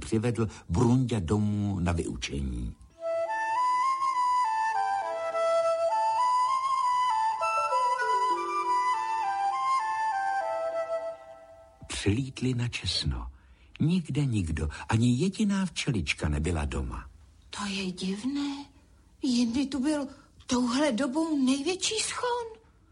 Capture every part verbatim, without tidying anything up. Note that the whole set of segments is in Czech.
přivedl Brunďa domů na vyučení. Přilítli na Česno. Nikde nikdo, ani jediná včelička nebyla doma. To je divné. Jindy tu byl touhle dobou největší schon.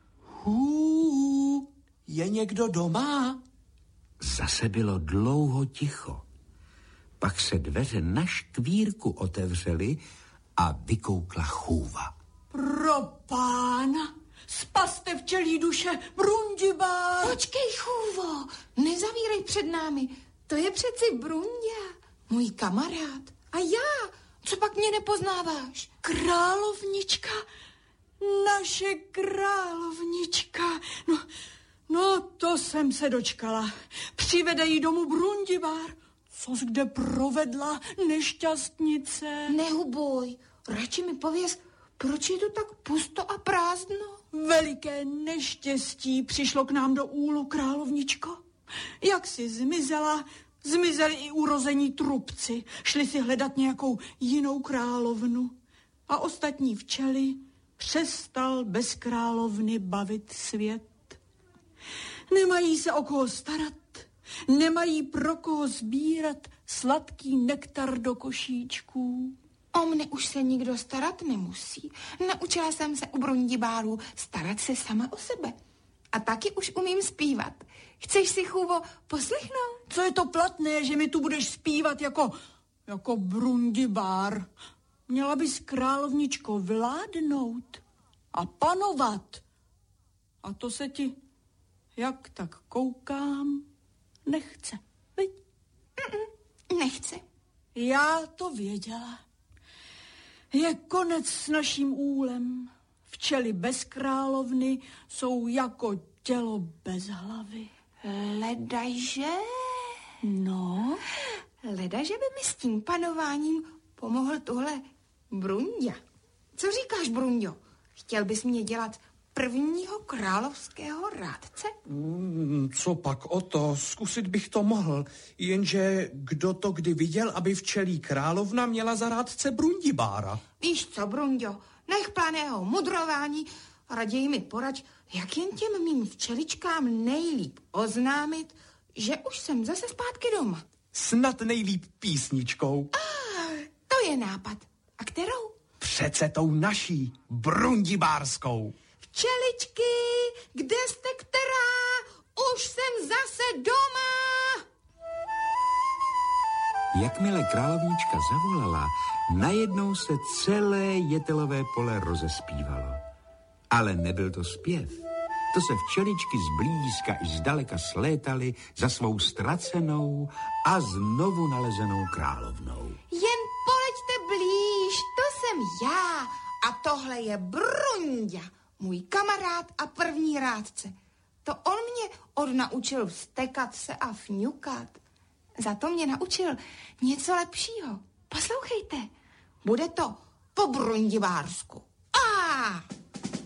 Hů, je někdo doma? Zase bylo dlouho ticho. Pak se dveře na škvírku otevřely a vykoukla chůva. Pro pána, spaste včelí duše, Brundibár. Počkej, chůvo, nezavírej před námi. To je přeci Brunďa, můj kamarád. A já, co pak mě nepoznáváš? Královnička, naše královnička. No, no to jsem se dočkala. Přivede jí domů Brundibár. Což kde provedla nešťastnice? Nehubuj, radši mi pověz, proč je tu tak pusto a prázdno? Veliké neštěstí přišlo k nám do úlu, královničko. Jak si zmizela, zmizeli i urození trubci. Šli si hledat nějakou jinou královnu. A ostatní včely přestal bez královny bavit svět. Nemají se o koho starat, nemají pro koho sbírat sladký nektar do košíčků. O mne už se nikdo starat nemusí. Naučila jsem se u Brundibáru starat se sama o sebe. A taky už umím zpívat. Chceš si, chůvo, poslechnout? Co je to platné, že mi tu budeš zpívat jako, jako Brundibár? Měla bys, královničko, vládnout a panovat. A to se ti, jak tak koukám, nechce, viď? Mm-mm, nechce. Já to věděla. Je konec s naším úlem. Včely bez královny jsou jako tělo bez hlavy. Ledajže? No? Ledajže by mi s tím panováním pomohl tohle Brunďa. Co říkáš, Brunďo? Chtěl bys mě dělat prvního královského rádce? Mm, co pak o to? Zkusit bych to mohl. Jenže kdo to kdy viděl, aby včelí královna měla za rádce Brundibára? Víš co, Brunďo, nech planého mudrování, raději mi poraď, jak jen těm mým včeličkám nejlíp oznámit, že už jsem zase zpátky doma. Snad nejlíp písničkou. Ah, to je nápad. A kterou? Přece tou naší, Brundibárskou. Včeličky, kde jste která? Už jsem zase doma. Jakmile královnička zavolala, najednou se celé jetelové pole rozespívalo. Ale nebyl to zpěv. To se včeličky zblízka i zdaleka slétaly za svou ztracenou a znovu nalezenou královnou. Jen poleďte blíž, to jsem já a tohle je Brunďa, můj kamarád a první rádce. To on mě odnaučil vztekat se a fňukat. Za to mě naučil něco lepšího. Poslouchejte, bude to po brundibársku. A